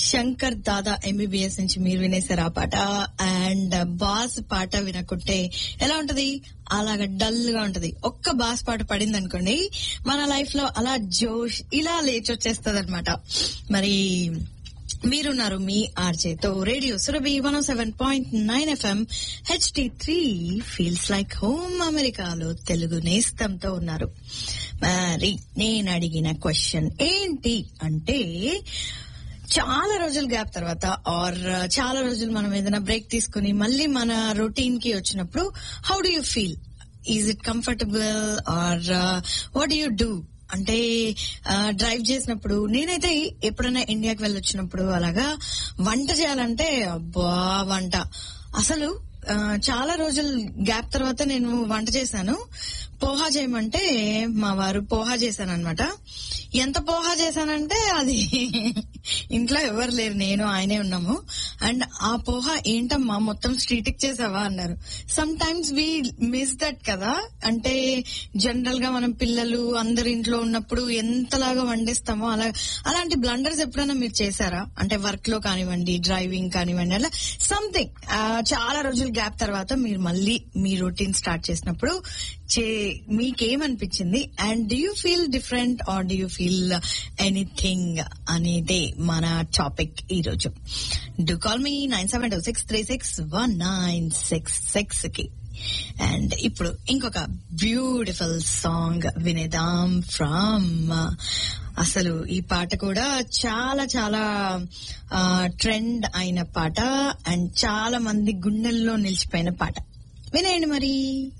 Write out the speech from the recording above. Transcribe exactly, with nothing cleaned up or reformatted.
Shankar Dada MBBS నుంచి మీరు వినేశారు ఆ పాట. అండ్ బాస్ పాట వినకుంటే ఎలా ఉంటది, అలాగా డల్ గా ఉంటది. ఒక్క బాస్ పాట పడింది అనుకోండి మన లైఫ్ లో అలా జోష్ ఇలా లేచొచ్చేస్తుంది అనమాట. మరి మీరున్నారు మీ ఆర్జేతో radio Surabhi one seven point nine FM HD three feels like home అమెరికాలో తెలుగు నేస్తంతో ఉన్నారు. మరి నేను అడిగిన క్వశ్చన్ ఏంటి అంటే, చాలా రోజుల గ్యాప్ తర్వాత ఆర్ చాలా రోజులు మనం ఏదైనా బ్రేక్ తీసుకుని మళ్ళీ మన రొటీన్ కి వచ్చినప్పుడు how do you feel? Is it comfortable are what do you do? అంటే డ్రైవ్ చేసినప్పుడు, నేనైతే ఎప్పుడైనా ఇండియాకి వెళ్ళొచ్చినప్పుడు అలాగా వంట చేయాలంటే అబ్బా వంట అసలు చాలా రోజులు గ్యాప్ తర్వాత నేను వంట చేశాను. పోహా చేయమంటే మా వారు పోహా చేశాను అనమాట. ఎంత పోహా చేశానంటే అది ఇంట్లో ఎవరు లేరు, నేను ఆయనే ఉన్నాము. అండ్ ఆ పోహా ఏంటమ్మా మొత్తం స్ట్రీట్ ఇచ్చేసావా అన్నారు. Some times we miss that కదా. అంటే జనరల్ గా మనం పిల్లలు అందరి ఇంట్లో ఉన్నప్పుడు ఎంతలాగా వండిస్తామో అలా, అలాంటి బ్లండర్స్ ఎప్పుడైనా మీరు చేశారా? అంటే వర్క్ లో కానివ్వండి, డ్రైవింగ్ కానివ్వండి, అలా సంథింగ్ చాలా రోజులు గ్యాప్ తర్వాత మీరు మళ్ళీ మీ రొటీన్ స్టార్ట్ చేసినప్పుడు మీకేమనిపించింది? And do you feel different or do you feel anything అనేదే మన టాపిక్ ఈ రోజు. Do call me nine seven two six three six one nine six six కి. అండ్ ఇప్పుడు ఇంకొక బ్యూటిఫుల్ సాంగ్ వినేదాం ఫ్రమ్, అసలు ఈ పాట కూడా చాలా చాలా ట్రెండ్ అయిన పాట అండ్ చాలా మంది గుండెల్లో నిలిచిపోయిన పాట. వినేయండి మరి.